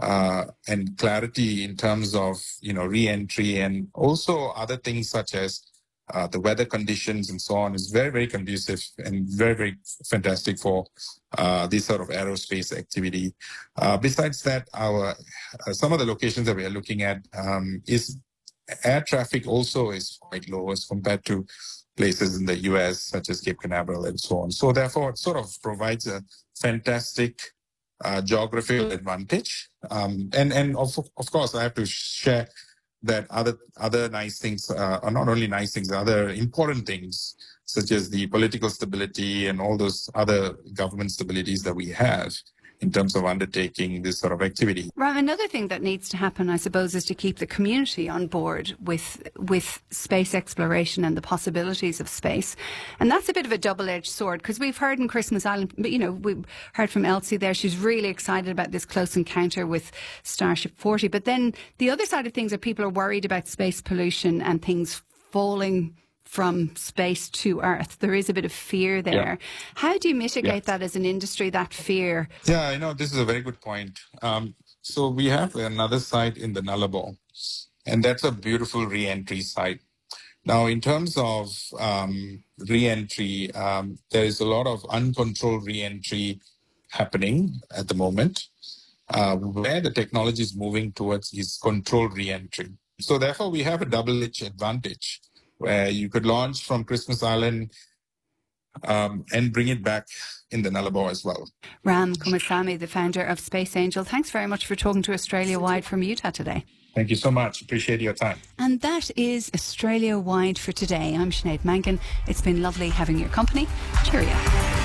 and clarity in terms of, re-entry, and also other things such as the weather conditions and so on is very, very conducive and very, very fantastic for this sort of aerospace activity. Besides that, our some of the locations that we are looking at is air traffic also is quite low as compared to places in the US, such as Cape Canaveral and so on. So therefore, it sort of provides a fantastic geographical advantage. And of course, I have to share that other nice things, are not only nice things, other important things, such as the political stability and all those other government stabilities that we have in terms of undertaking this sort of activity. Ram, another thing that needs to happen, I suppose, is to keep the community on board with space exploration and the possibilities of space. And that's a bit of a double-edged sword, because we've heard in Christmas Island, we heard from Elsie there, she's really excited about this close encounter with Starship 40. But then the other side of things are people are worried about space pollution and things falling from space to Earth. There is a bit of fear there. Yeah. How do you mitigate that as an industry, that fear? Yeah, this is a very good point. So we have another site in the Nullarbor, and that's a beautiful re-entry site. Now, in terms of re-entry, there is a lot of uncontrolled re-entry happening at the moment. Where the technology is moving towards is controlled re-entry. So therefore, we have a double-edged advantage, where you could launch from Christmas Island and bring it back in the Nullarbor as well. Ram Kumarasamy, the founder of Space Angel, thanks very much for talking to Australia Wide from Utah today. Thank you so much. Appreciate your time. And that is Australia Wide for today. I'm Sinead Mangan. It's been lovely having your company. Cheerio.